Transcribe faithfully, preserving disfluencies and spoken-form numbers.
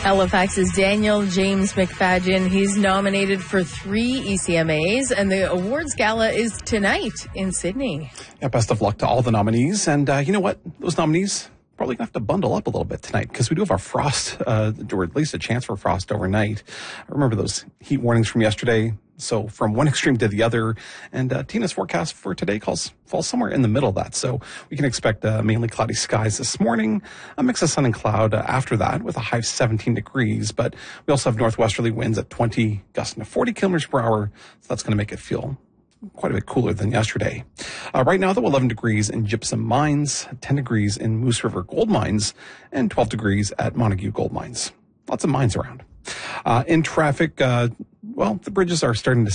Halifax's Daniel James McFadden. He's nominated for three E C M As, and the awards gala is tonight in Sydney. Yeah, best of luck to all the nominees. And uh, you know what? Those nominees probably going to have to bundle up a little bit tonight because we do have our frost, uh, or at least a chance for frost overnight. I remember those heat warnings from yesterday. So from one extreme to the other, and uh, Tina's forecast for today calls falls somewhere in the middle of that. So we can expect uh, mainly cloudy skies this morning, a mix of sun and cloud uh, after that with a high of seventeen degrees. But we also have northwesterly winds at twenty, gusting to forty kilometers per hour. So that's going to make it feel quite a bit cooler than yesterday. Uh, right now, though, eleven degrees in Gypsum Mines, ten degrees in Moose River Gold Mines, and twelve degrees at Montague Gold Mines. Lots of mines around. Uh, in traffic, uh, well, the bridges are starting to